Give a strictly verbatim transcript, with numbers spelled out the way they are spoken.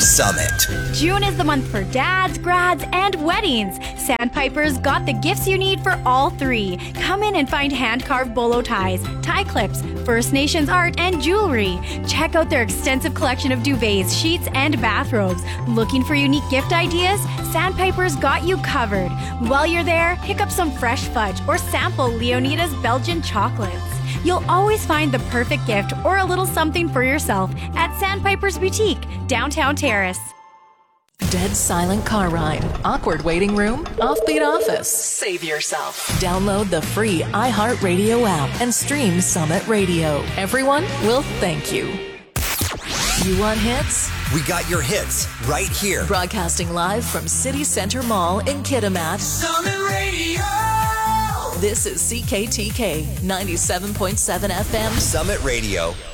Summit. June is the month for dads, grads, and weddings. Sandpiper's got the gifts you need for all three. Come in and find hand-carved bolo ties, tie clips, First Nations art, and jewelry. Check out their extensive collection of duvets, sheets, and bathrobes. Looking for unique gift ideas? Sandpiper's got you covered. While you're there, pick up some fresh fudge or sample Leonida's Belgian chocolates. You'll always find the perfect gift or a little something for yourself at Sandpiper's Boutique, downtown Terrace. Dead silent car ride, awkward waiting room, offbeat office. Save yourself. Download the free iHeartRadio app and stream Summit Radio. Everyone will thank you. You want hits? We got your hits right here. Broadcasting live from City Center Mall in Kitimat. Summit Radio. This is C K T K ninety-seven point seven F M. Summit Radio.